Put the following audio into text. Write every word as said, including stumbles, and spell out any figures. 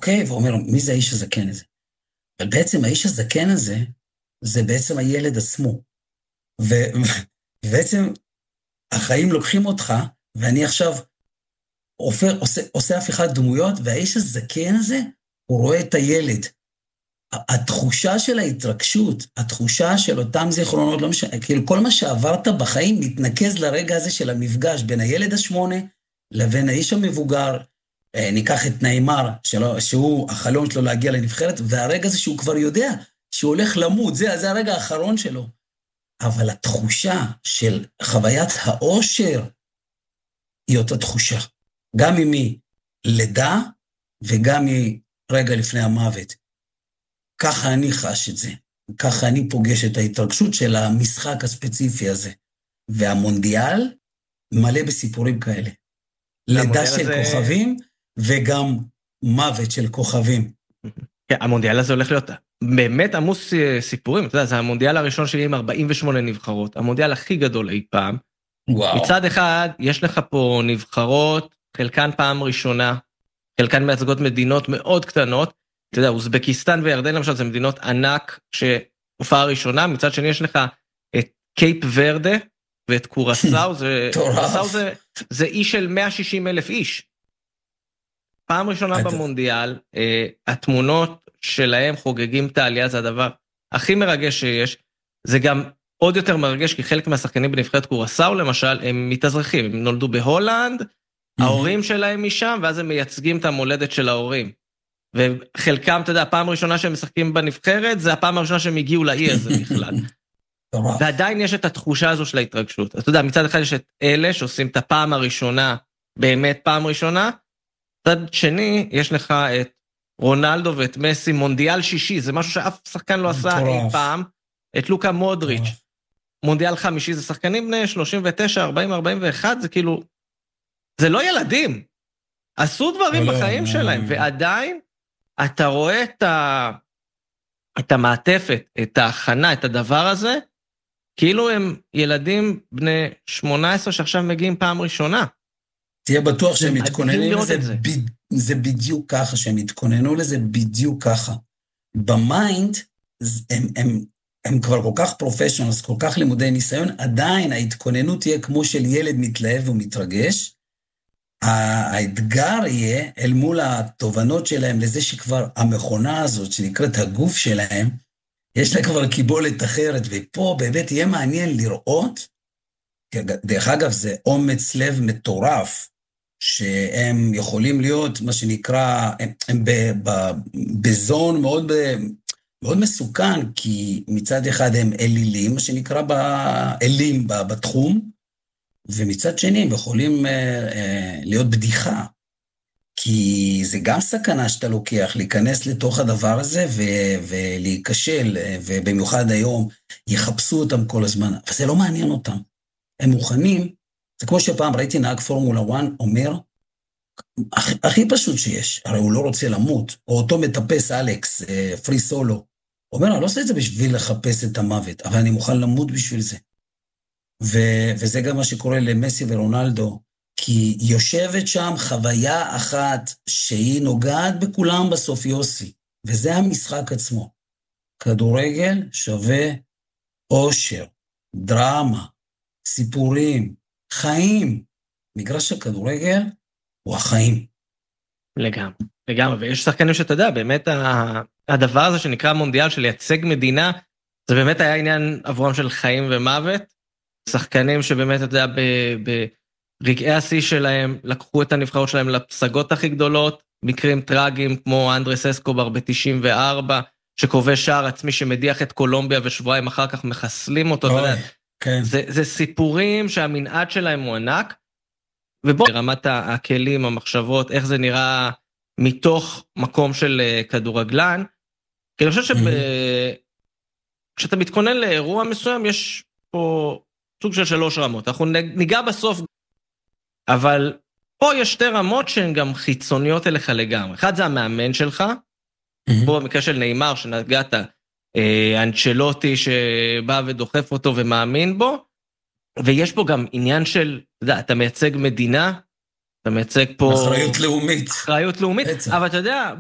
אוקיי? והוא אומר, מי זה האיש הזקן הזה? אבל בעצם האיש הזקן הזה, זה בעצם הילד עצמו. ובעצם החיים לוקחים אותך, ואני עכשיו עושה, עושה, עושה הפיכת דמויות, והאיש הזקן הזה, הוא רואה את הילד. התחושה של ההתרגשות, התחושה של אותם זיכרונות, לא משנה, כאילו כל מה שעברת בחיים מתנקז לרגע הזה של המפגש בין הילד השמונה לבין האיש המבוגר. ניקח את ניימר, שלו, שהוא החלום שלו להגיע לנבחרת, והרגע הזה שהוא כבר יודע שהוא הולך למות, זה, זה הרגע האחרון שלו. אבל התחושה של חוויית האושר היא אותה תחושה. גם אם היא לידה וגם היא רגע לפני המוות. ככה אני חש את זה. ככה אני פוגש את ההתרגשות של המשחק הספציפי הזה. והמונדיאל מלא בסיפורים כאלה. לידה של הזה... כוכבים וגם מוות של כוכבים. כן, המונדיאל הזה הולך להיות באמת עמוס סיפורים. אתה יודע, זה המונדיאל הראשון שלי עם ארבעים ושמונה נבחרות. המונדיאל הכי גדול אי פעם. וואו. מצד אחד, יש לך פה נבחרות, חלקן פעם ראשונה, חלקן מייצגות מדינות מאוד קטנות. אתה יודע, אוזבקיסטן וירדן למשל, זה מדינות ענק שהופעה ראשונה. מצד שני, יש לך את קייפ ורדה ואת קורסאו. קורסאו זה, זה איש של מאה ושישים אלף איש. פעם ראשונה במונדיאל, התמונות שלהם חוגגים את העלייה, זה הדבר הכי מרגש שיש. זה גם עוד יותר מרגש, כי חלק מהשחקנים בנבחרת קורסאו, למשל, הם מתאזרחים, הם נולדו בהולנד, ההורים שלהם משם, ואז הם מייצגים את המולדת של ההורים. וחלקם, אתה יודע, הפעם הראשונה שהם משחקים בנבחרת, זה הפעם הראשונה שהם הגיעו לאי הזה בכלל. ועדיין יש את התחושה הזו של ההתרגשות. אתה יודע, מצד אחד יש את אלה שעושים את הפעם הראשונה, באמת פעם ראשונה, מצד שני, יש לך את רונלדו ואת מסי, מונדיאל שישי, זה משהו שאף שחקן לא עשה אי פעם, את לוקה מודריץ', מונדיאל חמישי, זה שחקנים בני שלושים ותשע, ארבעים, ארבעים ואחת, זה כאילו, זה לא ילדים, עשו דברים בחיים שלהם, ועדיין אתה רואה את, ה... את המעטפת, את ההכנה, את הדבר הזה, כאילו הם ילדים בני שמונה עשרה שעכשיו מגיעים פעם ראשונה. תהיה בטוח שהם מתכוננים לזה, ב... זה בדיוק ככה, שהם התכוננו לזה בדיוק ככה. במיינד, הם, הם, הם כבר כל כך פרופשיונלס, כל כך לימודי ניסיון, עדיין ההתכוננות תהיה כמו של ילד מתלהב ומתרגש, האתגר יהיה אל מול התובנות שלהם לזה שכבר המכונה הזאת שנקראת הגוף שלהם, יש לה כבר קיבולת אחרת, ופה באמת יהיה מעניין לראות, דרך אגב זה אומץ לב מטורף, שהם יכולים להיות מה שנקרא, הם, הם ב, ב, בזון מאוד, מאוד מסוכן, כי מצד אחד הם אלילים, מה שנקרא ב, אלים ב, בתחום, ומצד שני הם יכולים אה, אה, להיות בדיחה, כי זה גם סכנה שאתה לוקח, להיכנס לתוך הדבר הזה ו- ולהיכשל, ובמיוחד היום יחפשו אותם כל הזמן, אבל זה לא מעניין אותם. הם מוכנים, זה כמו שפעם ראיתי נהג פורמולה אחת אומר, הכי, הכי פשוט שיש, הרי הוא לא רוצה למות, או אותו מטפס אלכס, אה, פרי סולו, אומר, אני לא עושה את זה בשביל לחפש את המוות, אבל אני מוכן למות בשביל זה. ו- וזה גם מה שקורה למסי ורונלדו, כי יושבת שם חוויה אחת שהיא נוגעת בכולם בסוף יוסי, וזה המשחק עצמו. כדורגל שווה אושר, דרמה, סיפורים, חיים. מגרש הכדורגל הוא החיים. לגמרי, לגמרי, ויש שחקנים שאתה יודע, באמת הדבר הזה שנקרא מונדיאל של לייצג מדינה, זה באמת היה עניין עבורם של חיים ומוות, שחקנים שבאמת אתה יודע, ב... רגעי השיא שלהם, לקחו את הנבחרות שלהם לפסגות הכי גדולות, מקרים טרגיים כמו אנדרס אסקובר ב-תשעים וארבע, שכובש שער עצמי שמדיח את קולומביה ושבועיים אחר כך מחסלים אותו. אוי, כן. זה, זה סיפורים שהמנעד שלהם הוא ענק, ובוא, רמת הכלים, המחשבות, איך זה נראה מתוך מקום של כדורגלן, כי אני חושב שכשאתה מתכונן לאירוע מסוים, יש פה סוג של שלוש רמות. אנחנו ניגע בסוף, אבל פה יש שתי רמות שהן גם חיצוניות אליך לגמרי. אחד זה המאמן שלך, mm-hmm. פה במקרה של ניימר שנגעת, אה, אנצ'לוטי שבא ודוחף אותו ומאמין בו, ויש פה גם עניין של, אתה יודע, אתה מייצג מדינה, אתה מייצג פה... אחריות לאומית. אחריות לאומית, אבל אתה יודע...